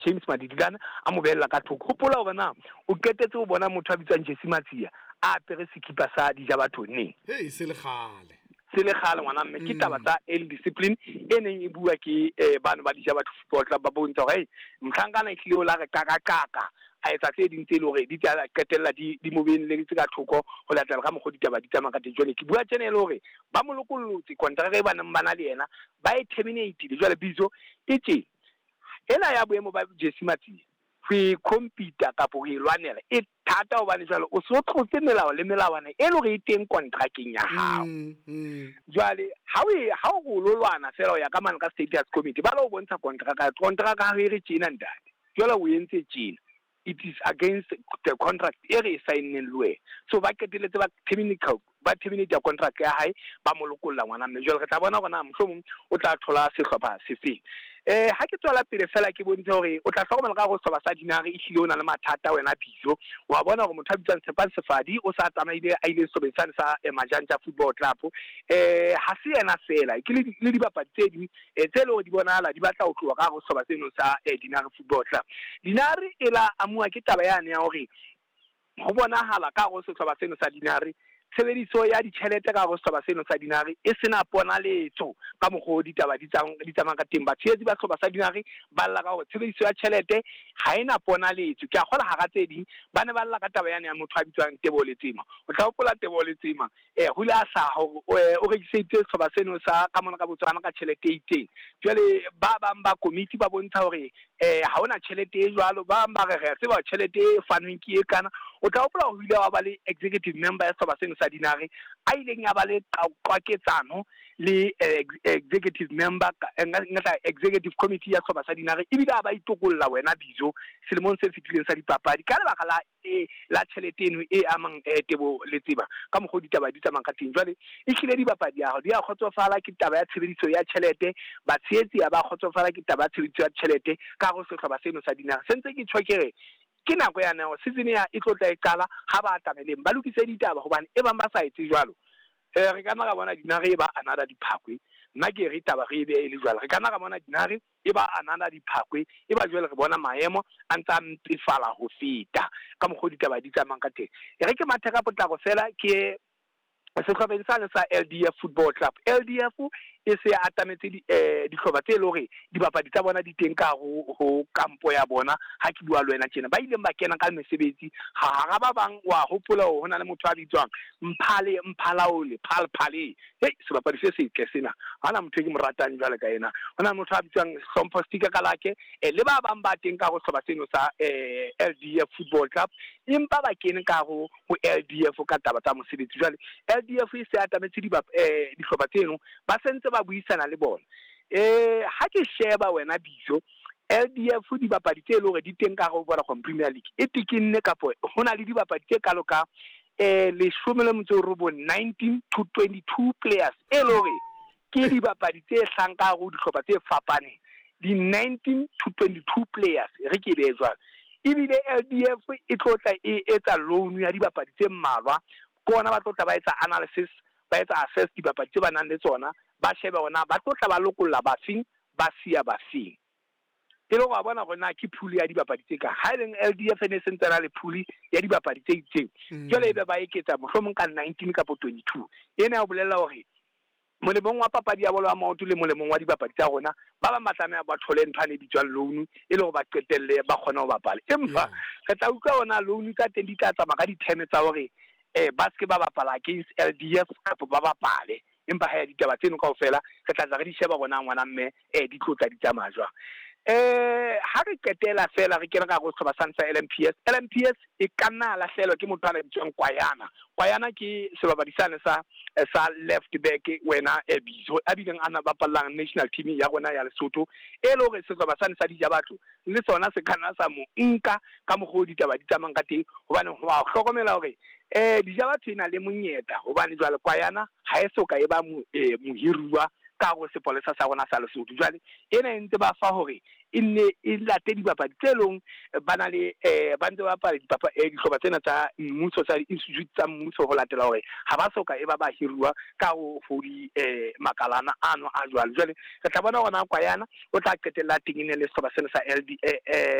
James Madidilana a mo bella ka thoko hopola hore na o ketetse o bona motho a bitswang Jesse Matsia a apere sekipa sa Dijabathoneng se le gale ngwana mme ke taba tsa early discipline e neng e bua ke bana ba Dijabatho Football Club ba bontsha hore mhlangana e hlile o la re kaka a etsa tse ding tse le hore di tla qetella di mo beneletse ka thoko ho latela ka mogodi taba di tsamaya ka tjone ke bua tsene le hore ba molokollotse kontraka e bana mbana le yena ba e terminate le jwale bizo etse ela ya boemo ba Jesse Matsia go compete ka go ilwanela e thata hobane jwale o se o tlotse melao le melawana e le re teng kontrakeng ya hao jwale ha o go lolwana fela ya ka man ka status committee ba lo bontsha kontraka ha re tsena ndate jwale o entse tsena it is against the contract e re signeng lwe so ba keteletse ba terminate contract ya hae ba molokolla ngwana mme jwale re tla bona gona mohlomong o tla thola sehlopha sefe ha ke tswela pele fela ke bontshe hore o tla hlokomela ka go soba sa dinare e hlile o na le mathata wena biso wa bona gore motho a bitsang Tshepan Sefadi o sa tsamaile a ile sobetsane sa Majanta Football Club ha se yena fela ke le dibapadi tse ding tse le go di bonala di batla go tloga ka go soba seno sa Dinare Football Club dinare e la amua ke taba yane ya hore go bonahala ka go sehlopha seno sa dinare tshebediso ya ditšhelete ka go soba seno sa dinare e sena ponaletso ka mogodi taba di tsamang ka teng ba tshetsi ba soba sa dinare ba lla ka go tshebediso ya tšhelete ha ina ponaletso ke a gola ha ga tse ding ba ne ba lla ka taba yane ya motho a bitswang Tebo Letsema o tla gopola Tebo Letsema go le a sa o registrate soba seno sa ka mona ka botswana ka tšhelete e iteng jwale ba bang ba committee ba bontsha hore ha ona tšhelete e jwalo ba bang ba re se ba tšhelete e fanweng ke e kana o tla gopola go ile wa ba le executive member ya soba seno sa dinare a ileng ya ba le qwaketsano le executive member ngata executive committee ya soba sa dinare e bile ba itokolla wena bizo selemong se fetileng sa dipapadi ka lebaka la tšhelete eno e amang Tebo Letsema ka mogodi taba di tsamang ka teng jwale e hlile dibapadi ya di a khotsofala ke taba ya tshebediso ya tšhelete ba tshetsi ya ba khotsofala ke taba ya tshebediso ya tšhelete ka go sehlopha seno sa dinare sentse ke tshokere ke nako ya nao season ya e tlotla e qala ha ba atameleng ba lokise ditaba hobane e bang ba sa etse jwalo re kana ga bona dinare e ba anada diphakwe nna ke re taba re be e le jwalo re kana ga bona dinare e ba anada diphakwe e ba jwale re bona maemo a ntsa mpefala ho feta ka mogodi taba di tsamang ka teng re ke matheka potlako fela ke sehlopeng sa LDF Football Club LDF e se atametse dihlopha tse le hore dibapadi tsa bona di teng ka ho kampo ya bona ha ke bua le wena tjena ba ileng ba kena ka mesebetsi ha ba bang wa hopola ho na le motho a bitswang Mphalaole Phalphale sebapadi se setle sena hana motho ke mo ratang jwale ka ena hona motho a bitswang Hlompho Stika Kalake le ba bang ba teng ka go hloba seno sa LDF Football Club empa ba kene ka ho LDF ka taba tsa mosebetsi jwale LDF e se atametse dihlopha tseno ba sentse ba buisana le bona ha ke sheba wena biso LDF dibapadi tse le hore di teng ka go bona go Premier League e tikinne kapo hona le dibapadi tse kalo ka le 19 to 22 players e le hore ke dibapadi tse hlang ka go dihlopha tse fapaneng di 19 to 22 players re ke be jwalo ebile LDF e tlotla e etsa loan ya dibapadi tse mmalwa bona ba tlotla ba etsa analysis ba etsa assess dibapadi tse ba nang le tsona ba sheba ona ba tlotla ba lokolla ba fing ba sia ba fing e le go bona gona ke phuli ya dibapadi tse ka ha ileng LDF ne sentsana le phuli ya dibapadi tse itseng jole e be ba eketsa mohlomong ka 19 ka 22 ena ya bolella hore molemong wa papadi ya bolo ya maoto le molemong wa dibapadi tsa rona ba ba matlameha ba thole nthwane bitswang loan e le go ba qetelle ba kgona go bapala empa ka tla utlwa ona loan ka teng di tla tsamaya ka di-term tsa hore ba se ba bapala against LDF kapo ba bapale empa ha ditaba tseno kaofela re tla re di sheba bona ngwana mme di tlotla di tsamaya jwang ha re ketela fela re kena ka go tloba sansa LMPS e kana la hlelo ke motho a bitswang Kwayana ke sebabadisane sa left back wena bizo a bileng ana bapallang national team ya rona ya Lesotho e le hore sebabasane sa Dijabatho le sona se kana sa mo nka ka mogodi taba di tsamang ka teng hobane ho a hlokomela hore Dijabatho ina le monyeta hobane jwale Kwayana ha e soka e ba mo hirua ka go sepolesa sa rona sa Lesotho jwale ena ntse ba fa hore ne e late dibapadi tse leng ba na le ba ntse ba pala dihlopha tsena tsa mmuso tsa institute tsa mmuso ho latela hore ha ba soka e ba hirua ka go di makalana ano a jwale re tla bona gona kwa yana o tla qetella teng ne le sehlopha sena sa